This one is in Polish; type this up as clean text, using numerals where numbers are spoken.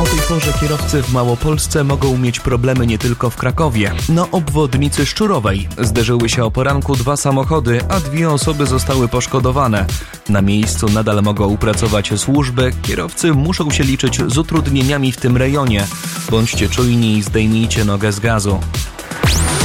O tej porze kierowcy w Małopolsce mogą mieć problemy nie tylko w Krakowie. Na obwodnicy Szczurowej zderzyły się o poranku 2 samochody, a 2 osoby zostały poszkodowane. Na miejscu nadal mogą pracować służby, kierowcy muszą się liczyć z utrudnieniami w tym rejonie. Bądźcie czujni i zdejmijcie nogę z gazu.